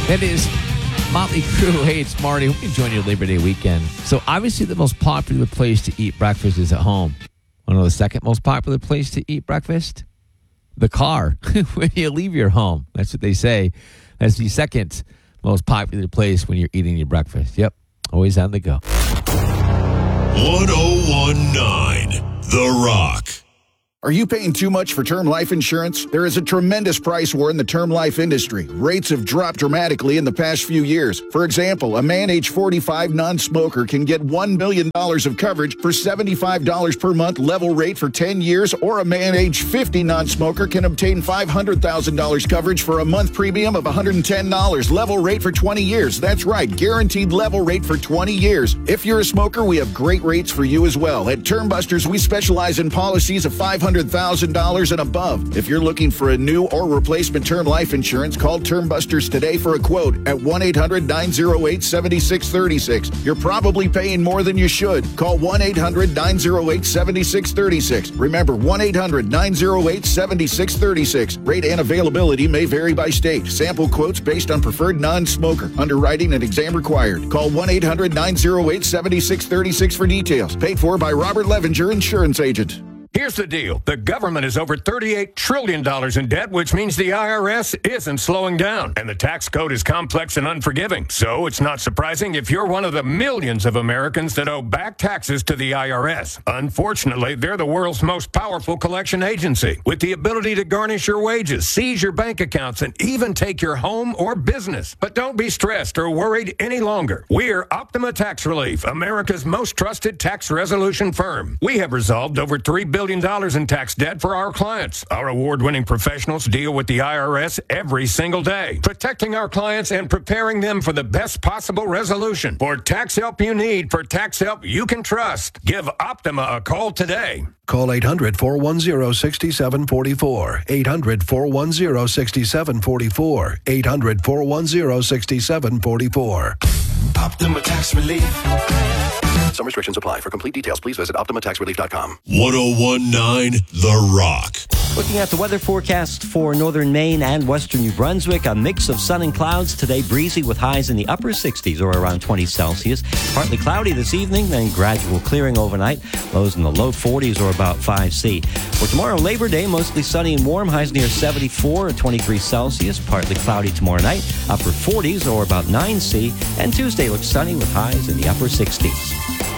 That is Motley Crue. Hey, it's Marty. Hope you enjoying your Labor Day weekend. So obviously the most popular place to eat breakfast is at home. Want to know the second most popular place to eat breakfast? The car. When you leave your home. That's what they say. That's the second most popular place when you're eating your breakfast. Yep. Always on the go. 1019 The Rock. Are you paying too much for term life insurance? There is a tremendous price war in the term life industry. Rates have dropped dramatically in the past few years. For example, a man age 45 non-smoker can get $1 million of coverage for $75 per month level rate for 10 years, or a man age 50 non-smoker can obtain $500,000 coverage for a month premium of $110 level rate for 20 years. That's right, guaranteed level rate for 20 years. If you're a smoker, we have great rates for you as well. At Term Busters, we specialize in policies of $500,000 and above. If you're looking for a new or replacement term life insurance, call Term Busters today for a quote at 1-800-908-7636. You're probably paying more than you should. Call 1-800-908-7636. Remember, 1-800-908-7636. Rate and availability may vary by state. Sample quotes based on preferred non-smoker. Underwriting and exam required. Call 1-800-908-7636 for details. Paid for by Robert Levenger, insurance agent. Here's the deal. The government is over $38 trillion in debt, which means the IRS isn't slowing down. And the tax code is complex and unforgiving. So it's not surprising if you're one of the millions of Americans that owe back taxes to the IRS. Unfortunately, they're the world's most powerful collection agency, with the ability to garnish your wages, seize your bank accounts, and even take your home or business. But don't be stressed or worried any longer. We're Optima Tax Relief, America's most trusted tax resolution firm. We have resolved over $3 billion in tax debt for our clients. Our award-winning professionals deal with the IRS every single day, protecting our clients and preparing them for the best possible resolution. For tax help you need, for tax help you can trust, give Optima a call today. Call 800-410-6744. 800-410-6744. 800-410-6744. Optima Tax Relief. Some restrictions apply. For complete details, please visit OptimaTaxRelief.com. 1019 The Rock. Looking at the weather forecast for northern Maine and western New Brunswick, a mix of sun and clouds. Today, breezy with highs in the upper 60s or around 20 Celsius. Partly cloudy this evening, then gradual clearing overnight. Lows in the low 40s or about 5°C. For tomorrow, Labor Day, mostly sunny and warm. Highs near 74 or 23 Celsius. Partly cloudy tomorrow night. Upper 40s or about 9°C. And Tuesday looks sunny with highs in the upper 60s.